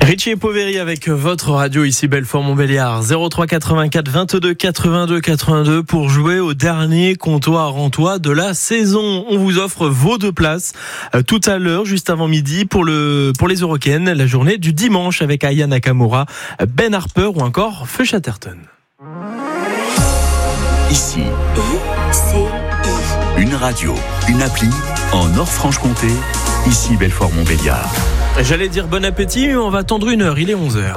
Richie et Poveri avec votre radio ici Belfort-Montbéliard. 03 84 22 82 82 pour jouer au dernier comptoir rantois de la saison. On vous offre vos 2 places tout à l'heure, juste avant midi, pour les Eurocaines, la journée du dimanche avec Aya Nakamura, Ben Harper ou encore Feu Chatterton. Ici, une radio, une appli en Nord-Franche-Comté, ici Belfort-Montbéliard. J'allais dire bon appétit, mais on va attendre 1 heure, il est 11h.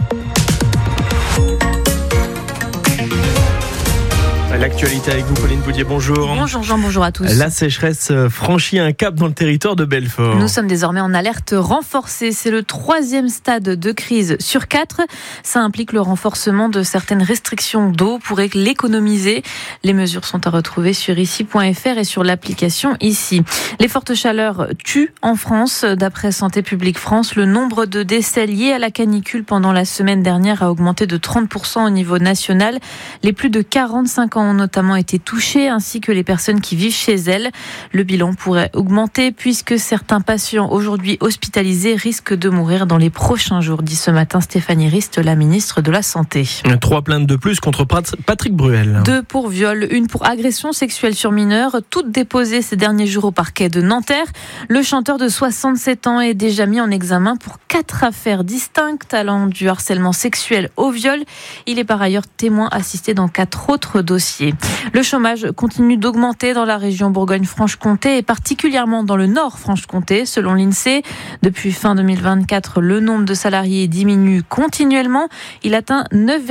L'actualité avec vous, Pauline Boudier, bonjour. Bonjour Jean, bonjour à tous. La sécheresse franchit un cap dans le territoire de Belfort. Nous sommes désormais en alerte renforcée. C'est le 3e stade de crise sur 4. Ça implique le renforcement de certaines restrictions d'eau pour l'économiser. Les mesures sont à retrouver sur ici.fr et sur l'application Ici. Les fortes chaleurs tuent en France. D'après Santé publique France, le nombre de décès liés à la canicule pendant la semaine dernière a augmenté de 30% au niveau national. Les plus de 45 ans ont notamment été touchées, ainsi que les personnes qui vivent chez elles. Le bilan pourrait augmenter puisque certains patients aujourd'hui hospitalisés risquent de mourir dans les prochains jours, dit ce matin Stéphanie Rist, la ministre de la Santé. 3 plaintes de plus contre Patrick Bruel. 2 pour viol, 1 pour agression sexuelle sur mineur, toutes déposées ces derniers jours au parquet de Nanterre. Le chanteur de 67 ans est déjà mis en examen pour 4 affaires distinctes allant du harcèlement sexuel au viol. Il est par ailleurs témoin assisté dans 4 autres dossiers. Le chômage continue d'augmenter dans la région Bourgogne-Franche-Comté et particulièrement dans le Nord-Franche-Comté. Selon l'INSEE, depuis fin 2024, le nombre de salariés diminue continuellement. Il atteint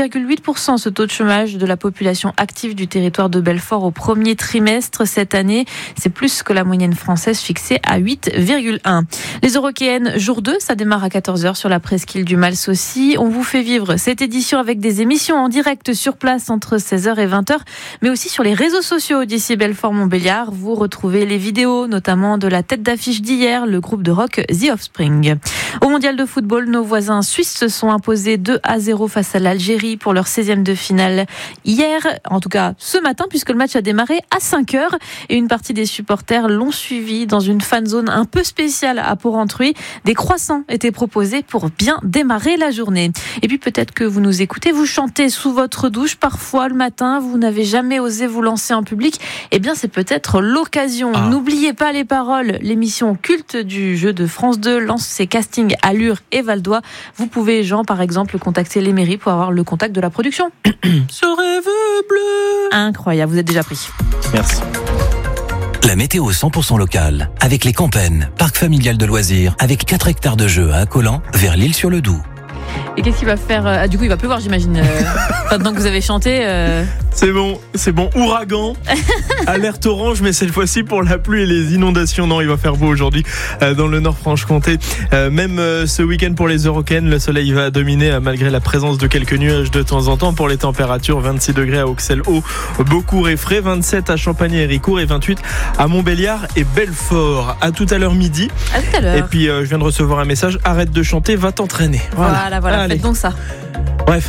9,8% ce taux de chômage de la population active du territoire de Belfort au premier trimestre cette année. C'est plus que la moyenne française fixée à 8,1. Les Eurocaines, jour 2, ça démarre à 14h sur la presqu'île du Mals-Saucy. On vous fait vivre cette édition avec des émissions en direct sur place entre 16h et 20h. Mais aussi sur les réseaux sociaux d'ici Belfort-Montbéliard. Vous retrouvez les vidéos, notamment de la tête d'affiche d'hier, le groupe de rock The Offspring. Au mondial de football, nos voisins suisses se sont imposés 2-0 face à l'Algérie pour leur 16e de finale hier. En tout cas, ce matin, puisque le match a démarré à 5h. Et une partie des supporters l'ont suivi dans une fan zone un peu spéciale à Port-Entruy. Des croissants étaient proposés pour bien démarrer la journée. Et puis peut-être que vous nous écoutez, vous chantez sous votre douche. Parfois, le matin, vous n'avez jamais osé vous lancer en public, eh bien c'est peut-être l'occasion. N'oubliez pas les paroles. L'émission culte du jeu de France 2 lance ses castings à Lure et Val-d'Oie. Vous pouvez, Jean, par exemple, contacter les mairies pour avoir le contact de la production. Ce rêve bleu. Incroyable, vous êtes déjà pris. Merci. La météo 100% locale, avec les Campennes, parc familial de loisirs, avec 4 hectares de jeux à Collan, vers l'Île-sur-le-Doubs. Et qu'est-ce qu'il va faire du coup, il va pleuvoir, j'imagine. Pendant que vous avez chanté. C'est bon. Ouragan. Alerte orange, mais cette fois-ci pour la pluie et les inondations. Non, il va faire beau aujourd'hui dans le Nord-Franche-Comté. Même ce week-end pour les Eurocaines, le soleil va dominer malgré la présence de quelques nuages de temps en temps. Pour les températures, 26 degrés à Auxelles-Haut, Beaucourt et Fray, 27 à Champagny-Héricourt et 28 à Montbéliard et Belfort. À tout à l'heure midi. À tout à l'heure. Et puis je viens de recevoir un message. Arrête de chanter, va t'entraîner. Voilà. Allez. Faites donc ça. Bref.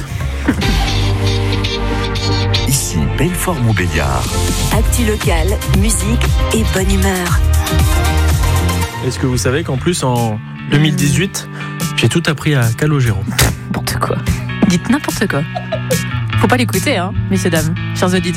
Ici Belfort-Montbéliard. Actu locale, musique et bonne humeur. Est-ce que vous savez qu'en plus en 2018, j'ai tout appris à Calogero. N'importe quoi. Dites n'importe quoi. Faut pas l'écouter, hein, messieurs, dames, chers auditeurs.